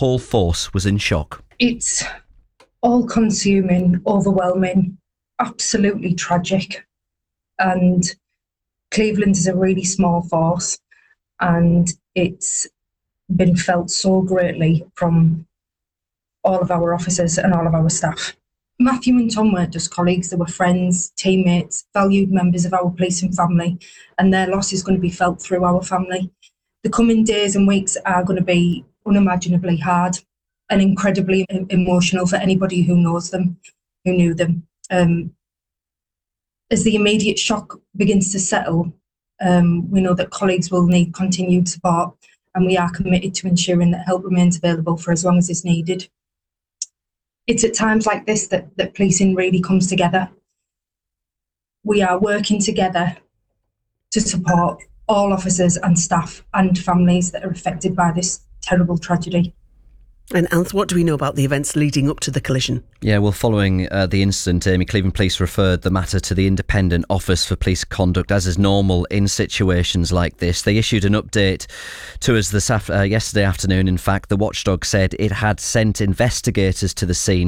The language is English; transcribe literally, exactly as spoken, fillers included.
whole force was in shock. It's all-consuming, overwhelming, absolutely tragic. And Cleveland is a really small force, and it's been felt so greatly from all of our officers and all of our staff. Matthew and Tom weren't just colleagues, they were friends, teammates, valued members of our policing family, and their loss is going to be felt through our family. The coming days and weeks are going to be unimaginably hard and incredibly emotional for anybody who knows them, who knew them. Um, as the immediate shock begins to settle, um, we know that colleagues will need continued support, and we are committed to ensuring that help remains available for as long as is needed. It's at times like this that, that policing really comes together. We are working together to support all officers and staff and families that are affected by this terrible tragedy. And Alf, what do we know about the events leading up to the collision? Yeah, well, following uh, the incident, Amy, Cleveland Police referred the matter to the Independent Office for Police Conduct, as is normal in situations like this. They issued an update to us this af- uh, yesterday afternoon. In fact, the watchdog said it had sent investigators to the scene